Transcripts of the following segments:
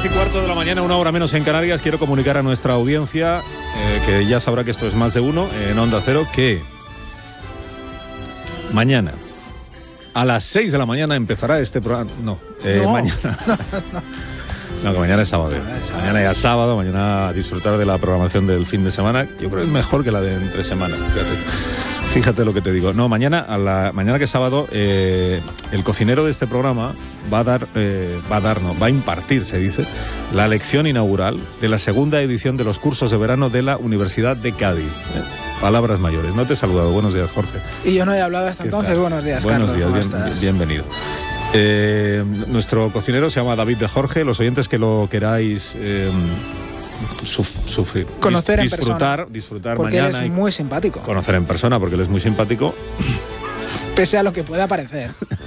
10:15 de la mañana, 1 hora menos en Canarias. Quiero comunicar a nuestra audiencia, que ya sabrá que esto es más de uno, en Onda Cero, que mañana a las 6 de la mañana empezará este programa. Mañana. No, que mañana es sábado. Mañana ya es sábado, mañana a disfrutar de la programación del fin de semana. Yo creo que es mejor que la de entre semana. Fíjate lo que te digo. No, mañana que es sábado, el cocinero de este programa va a impartir, se dice, la lección inaugural de la segunda edición de los cursos de verano de la Universidad de Cádiz. Palabras mayores. No te he saludado. Buenos días, Jorge. Y yo no he hablado hasta entonces. Buenos días, Carlos. Buenos días, bienvenido. Nuestro cocinero se llama David de Jorge. Los oyentes que lo queráis sufrir, conocer en disfrutar porque mañana. Él es muy simpático. Conocer en persona porque él es muy simpático. Pese a lo que pueda parecer.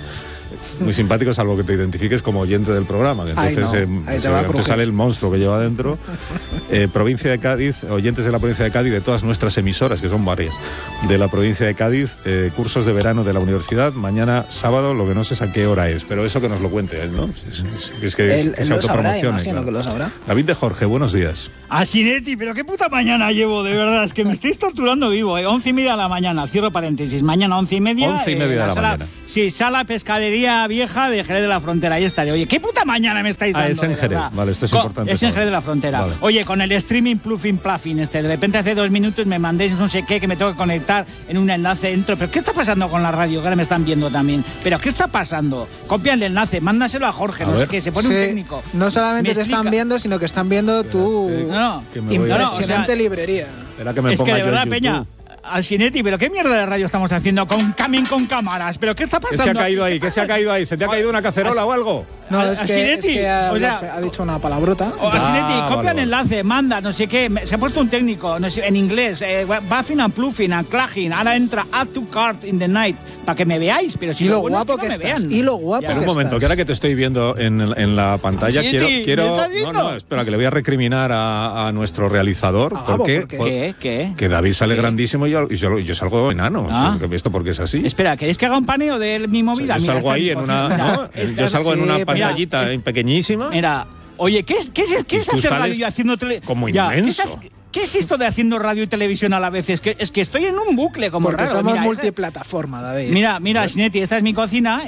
Muy simpático, salvo que te identifiques como oyente del programa. Entonces te sale el monstruo que lleva adentro. Provincia de Cádiz, oyentes de la provincia de Cádiz, de todas nuestras emisoras, que son varias, de la provincia de Cádiz, cursos de verano de la universidad, mañana sábado, lo que no sé es a qué hora es, pero eso que nos lo cuente él, ¿no? Es que se autopromocione. Imagino que lo sabrá. David de Jorge, buenos días. Asinetti, pero qué puta mañana llevo, de verdad, es que me estáis torturando vivo, 11:30 de la mañana, cierro paréntesis, mañana 11:30. 11:30 de la mañana. Sí, sala pescadería vieja de Jerez de la Frontera, ahí estaré. Oye, ¿qué puta mañana me estáis dando? Es en Jerez, vale, esto es importante. Es en Jerez de la Frontera. Vale. Oye, con el streaming pluffing de repente hace 2 minutos me mandéis no sé qué, que me tengo que conectar en un enlace dentro. ¿Pero qué está pasando con la radio? Que ahora me están viendo también. ¿Pero qué está pasando? Copia el enlace, mándaselo a Jorge, no sé qué, se pone un técnico. No solamente te están viendo, sino que están viendo tu impresionante librería. Es que de verdad, Peña, Asinetti, pero qué mierda de radio estamos haciendo con cámaras, pero qué está pasando. ¿Qué se ha caído ahí? ¿Qué se ha caído ahí? ¿Se te ha caído una cacerola o algo? No, es que ha dicho una palabrota. Asinetti, copia el enlace, manda, no sé qué. Se ha puesto un técnico, no sé, en inglés, buffing and pluffing and clagging. Ahora entra add to cart in the night, para que me veáis, pero si lo guapo que estás. Y lo guapo que estás. Un momento, que ahora que te estoy viendo en la pantalla, quiero espera, que le voy a recriminar a nuestro realizador. ¿Por qué? Que David sale grandísimo y yo salgo enano. ¿Esto por qué es así? Espera, ¿queréis que haga un paneo de mi movida? Yo salgo ahí en una... Yo salgo en una pantallita pequeñísima. Mira, oye, ¿qué es hacer radio y haciendo televisión? Como inmenso. ¿Qué es esto de haciendo radio y televisión a la vez? Es que estoy en un bucle como porque raro. Somos multiplataforma, David. Mira, Asinetti, esta es mi cocina.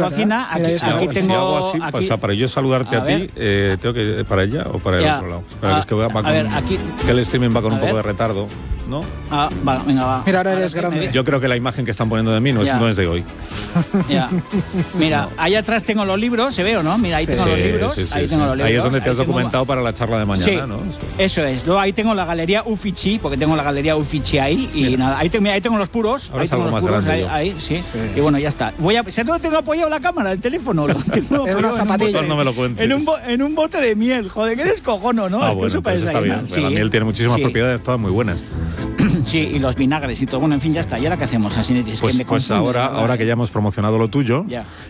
Aquí tengo... para yo saludarte a ti, tengo que para ella o para el otro lado. Que el streaming va con un poco de retardo, ¿no? Venga, va. Mira, ahora eres grande. Yo creo que la imagen que están poniendo de mí no es de hoy. Ya. Mira, ahí atrás tengo los libros, ¿se ve o no? Mira, ahí tengo los libros. Ahí tengo los libros. Ahí es donde te has documentado para la charla de mañana, ¿no? Eso es. Luego ahí tengo la galería Uffizi, porque tengo la galería Uffizi ahí. Y nada, ahí tengo los puros. Ahora ahí tengo los puros, ahí, sí. Y bueno, ya está. Tengo apoyado la cámara, el teléfono. En una zapatilla. No me lo cuentes. En un bote de miel. Joder, qué descojono, ¿no? Bueno, está bien. La miel tiene muchísimas propiedades, todas muy buenas. Sí, y los vinagres y todo. Bueno, en fin, ya está. ¿Y ahora qué hacemos, Asinetti? Pues ahora que ya hemos promocionado lo tuyo,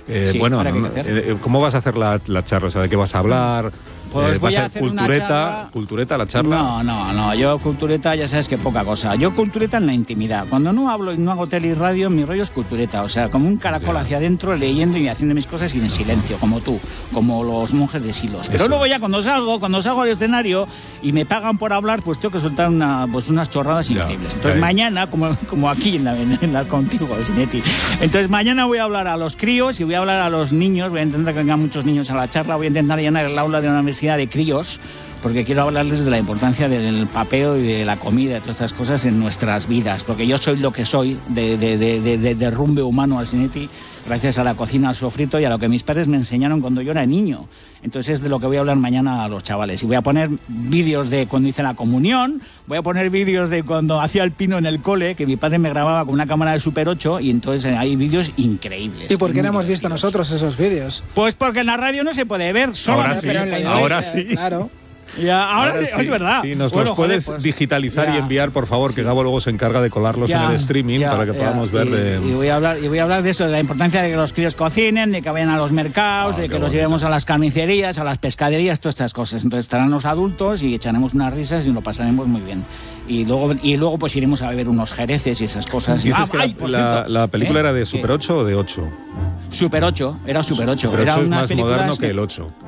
¿cómo vas a hacer la charla? O sea, ¿de qué vas a hablar? Pues voy a hacer cultureta, la charla. No, yo cultureta ya sabes que poca cosa. Yo cultureta en la intimidad. Cuando no hablo y no hago tele y radio, mi rollo es cultureta. O sea, como un caracol hacia adentro, leyendo y haciendo mis cosas y en silencio, como tú, como los monjes de Silos. Pero luego ya cuando salgo al escenario y me pagan por hablar, pues tengo que soltar unas chorradas increíbles. Entonces mañana, como aquí en la contigo, Asinetti. Entonces mañana voy a hablar a los críos y voy a hablar a los niños. Voy a intentar que vengan muchos niños a la charla. Voy a intentar llenar el aula de una universidad de críos, porque quiero hablarles de la importancia del papeo y de la comida y todas estas cosas en nuestras vidas, porque yo soy lo que soy de derrumbe humano, Asinetti, gracias a la cocina, al sofrito y a lo que mis padres me enseñaron cuando yo era niño. Entonces es de lo que voy a hablar mañana a los chavales. Y voy a poner vídeos de cuando hice la comunión, voy a poner vídeos de cuando hacía el pino en el cole, que mi padre me grababa con una cámara de Super 8, y entonces hay vídeos increíbles. ¿Y por qué no hemos visto nosotros esos vídeos? Pues porque en la radio no se puede ver, solo ahora sí. Claro. Ahora sí. Es verdad. Sí, nos los puedes digitalizar y enviar, por favor, que Gabo luego se encarga de colarlos en el streaming para que podamos ver. Y voy a hablar de eso, de la importancia de que los críos cocinen, de que vayan a los mercados, de que los llevemos a las carnicerías, a las pescaderías, todas estas cosas. Entonces estarán los adultos y echaremos unas risas y lo pasaremos muy bien. Y luego pues iremos a beber unos jereces y esas cosas. Dices que la película era de Super 8 o de 8. Super 8, era Super 8. Super 8 era es más moderno que el 8.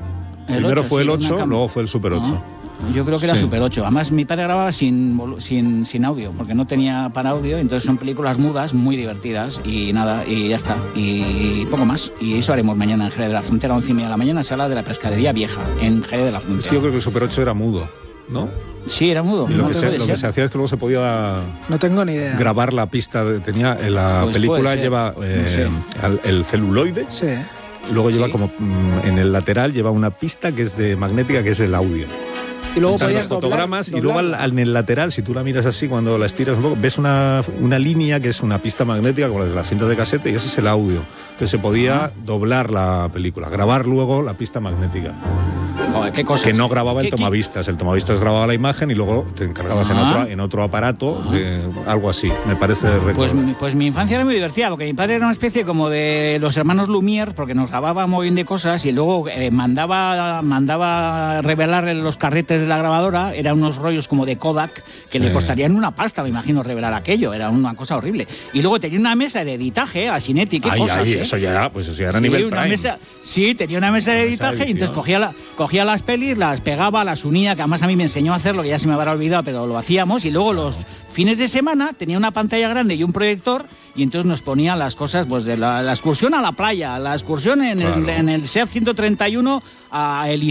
Primero fue el 8, luego fue el Super 8. Yo creo que era Super 8. Además, mi padre grababa sin audio, porque no tenía para audio, entonces son películas mudas muy divertidas y nada, y ya está. Y poco más. Y eso haremos mañana en Jerez de la Frontera, 11:30 de la mañana, sala de la Pescadería Vieja, en Jerez de la Frontera. Es que yo creo que el Super 8 era mudo, ¿no? Sí, era mudo. Y lo que se hacía es que luego se podía... No tengo ni idea. Grabar la pista. Tenía en la película lleva el celuloide. Sí. Luego lleva como en el lateral lleva una pista que es de magnética, que es el audio. Y luego están los fotogramas y luego en el lateral, si tú la miras así, cuando la estiras un poco, ves una línea que es una pista magnética como la de la cinta de casete, y ese es el audio. Entonces se podía doblar la película, grabar luego la pista magnética. Joder, qué cosas. Que no grababa el tomavistas. El tomavistas grababa la imagen y luego te encargabas en otro aparato, algo así, me parece recordar. Pues mi infancia era muy divertida, porque mi padre era una especie como de los hermanos Lumière, porque nos grababa muy bien de cosas y luego mandaba revelar los carretes de la grabadora. Eran unos rollos como de Kodak que le costarían una pasta, me imagino, revelar aquello. Era una cosa horrible. Y luego tenía una mesa de editaje, Asinetti, qué cosas. Eso ya era nivel una Prime. Mesa, tenía una mesa de editaje y entonces cogía las pelis, las pegaba, las unía, que además a mí me enseñó a hacerlo, que ya se me habrá olvidado, pero lo hacíamos, y luego los fines de semana tenía una pantalla grande y un proyector, y entonces nos ponía las cosas, pues de la excursión a la playa, la excursión en el SEAT 131 a Elizabeth,